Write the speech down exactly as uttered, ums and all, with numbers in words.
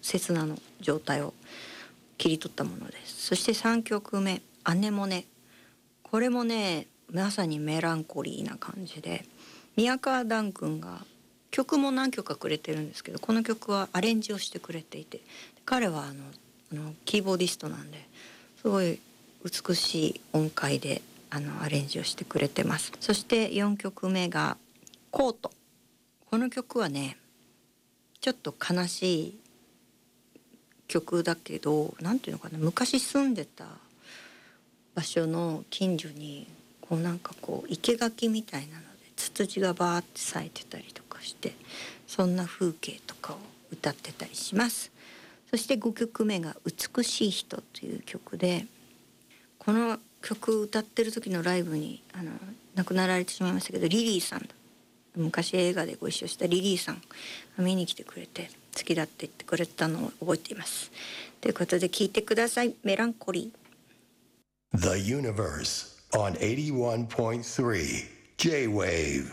刹那の状態を切り取ったものです。そしてさんきょくめアネモネ、これもねまさにメランコリーな感じで、宮川ダ君が曲も何曲かくれてるんですけど、この曲はアレンジをしてくれていて、彼はあのあのキーボーディストなんですごい美しい音階であのアレンジをしてくれてます。そしてよんきょくめがコート、この曲はねちょっと悲しい曲だけど、なんていうのかな、昔住んでた場所の近所にこうなんかこう生垣みたいなのでツツジがバーって咲いてたりとかして、そんな風景とかを歌ってたりします。そしてごきょくめが美しい人という曲で、この曲歌ってる時のライブにあの亡くなられてしまいましたけど、リリーさん、昔映画でご一緒したリリーさんが見に来てくれて好きだって言ってくれたのを覚えています。ということで聞いてください。メランコリー。 The Universe on eighty-one point three J-Wave